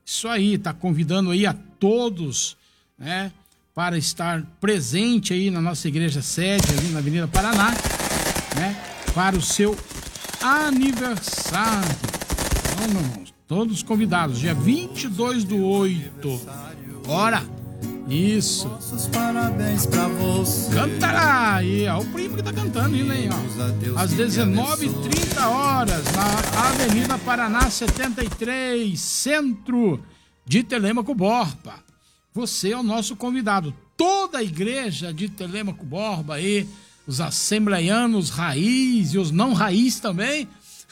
Isso aí, tá convidando aí a todos, né, para estar presente aí na nossa igreja sede, ali na Avenida Paraná, né, para o seu aniversário. Então, meu irmão, todos convidados, dia 22/8. Bora! Isso. Parabéns pra você. Cantará aí, ó. O primo que tá cantando ainda, hein, ó. Às 19h30, na Avenida Paraná 73, centro de Telêmaco Borba. Você é o nosso convidado. Toda a igreja de Telêmaco Borba aí, os assembleianos raiz e os não raiz também,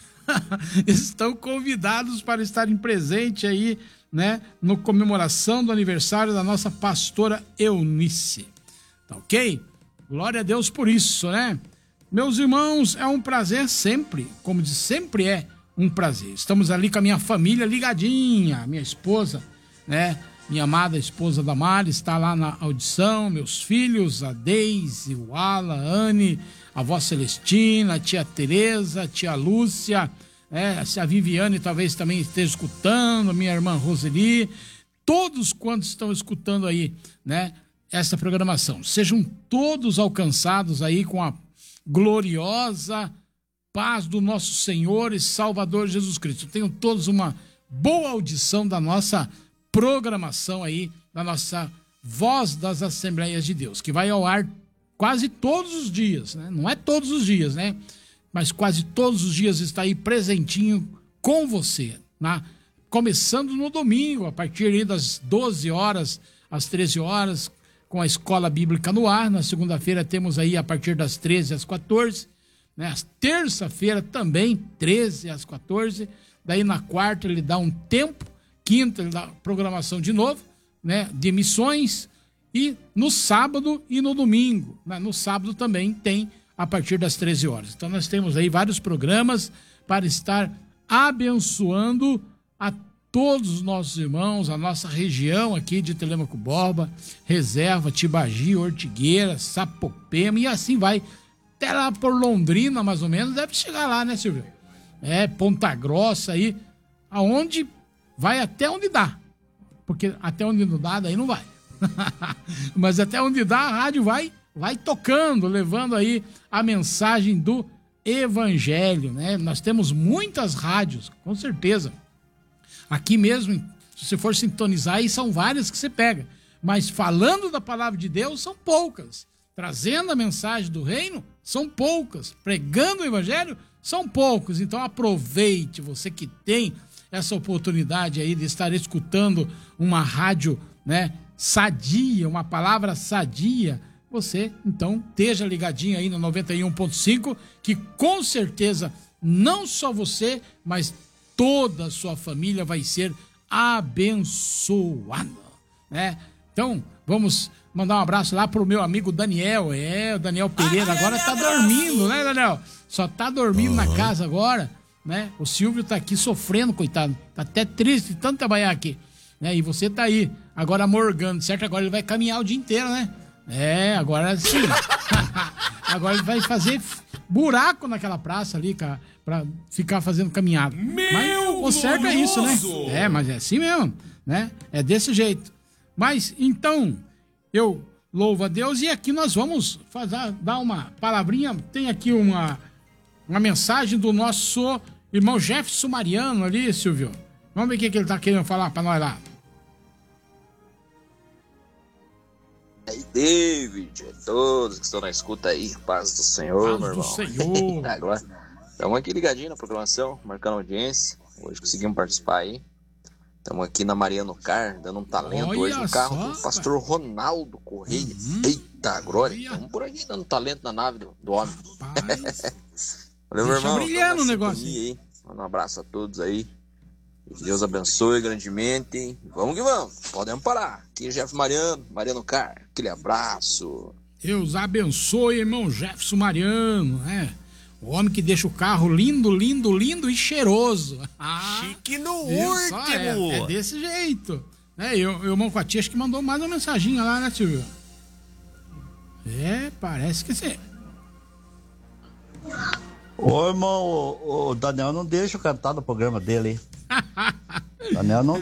estão convidados para estarem presentes aí, né, no comemoração do aniversário da nossa pastora Eunice. Tá ok? Glória a Deus por isso, né? Meus irmãos, é um prazer sempre, como de sempre é um prazer. Estamos ali com a minha família ligadinha, minha esposa, né? Minha amada esposa Damari está lá na audição, meus filhos, a Deise, o Ala, a Anne, a avó Celestina, a tia Tereza, a tia Lúcia, se a Viviane talvez também esteja escutando, a minha irmã Roseli, todos quantos estão escutando aí, né, essa programação, sejam todos alcançados aí com a gloriosa paz do nosso Senhor e Salvador Jesus Cristo. Tenham todos uma boa audição da nossa programação aí, da nossa Voz das Assembleias de Deus, que vai ao ar quase todos os dias, né? Não é todos os dias, né? Mas quase todos os dias está aí presentinho com você, né? Começando no domingo, a partir aí das 12 horas às 13 horas, com a Escola Bíblica no ar. Na segunda-feira temos aí a partir das 13 às 14, né? Às terça-feira também, 13 às 14. Daí na quarta ele dá um tempo, quinta ele dá programação de novo, né? De emissões. E no sábado e no domingo, né? No sábado também tem a partir das 13 horas. Então nós temos aí vários programas para estar abençoando a todos os nossos irmãos, a nossa região aqui de Telêmaco Borba, Reserva, Tibagi, Ortigueira, Sapopema e assim vai. Até lá por Londrina, mais ou menos, deve chegar lá, né, Silvio? Ponta Grossa aí, aonde vai até onde dá. Porque até onde não dá, daí não vai. Mas até onde dá, a rádio vai tocando, levando aí a mensagem do Evangelho, né? Nós temos muitas rádios, com certeza. Aqui mesmo, se você for sintonizar, aí são várias que você pega. Mas falando da palavra de Deus, são poucas. Trazendo a mensagem do reino, são poucas. Pregando o Evangelho, são poucos. Então aproveite, você que tem essa oportunidade aí de estar escutando uma rádio, né, sadia, uma palavra sadia. Você, então, esteja ligadinho aí no 91.5, que com certeza não só você, mas toda a sua família vai ser abençoada, né? Então, vamos mandar um abraço lá pro meu amigo Daniel, o Daniel Pereira, agora tá dormindo, né, Daniel? Só tá dormindo na casa agora, né? O Silvio tá aqui sofrendo, coitado, tá até triste de tanto trabalhar aqui, né? E você tá aí, agora morgando, certo? Agora ele vai caminhar o dia inteiro, né? Agora sim. Agora ele vai fazer buraco naquela praça ali, cara, pra ficar fazendo caminhada. Mas o certo é isso, né? Mas é assim mesmo, né? É desse jeito. Mas, então, eu louvo a Deus e aqui nós vamos dar uma palavrinha. Tem aqui uma mensagem do nosso irmão Jefferson Mariano ali, Silvio. Vamos ver o que ele tá querendo falar pra nós lá. E aí, David, todos que estão na escuta aí, paz do Senhor, meu irmão. Paz do Senhor. Agora, estamos aqui ligadinho na programação, marcando audiência. Hoje conseguimos participar aí. Estamos aqui na Mariano Car, dando um talento. Olha hoje no carro só, do pastor Ronaldo Correia. Eita, glória. Estamos por aqui dando talento na nave do homem. Valeu, meu irmão. Brilhando o negócio. Aí. Manda um abraço a todos aí. Que Deus abençoe grandemente, hein? Vamos que vamos, podemos parar. Aqui é Jeff Mariano Car, aquele abraço. Deus abençoe, irmão Jefferson Mariano, né? O homem que deixa o carro lindo, lindo, lindo e cheiroso. Chique no último. É desse jeito. E o irmão Coati, acho que mandou mais uma mensaginha lá, né, Silvio? Parece que sim. Ô, irmão, o Daniel não deixa eu cantar no programa dele, hein? Daniel não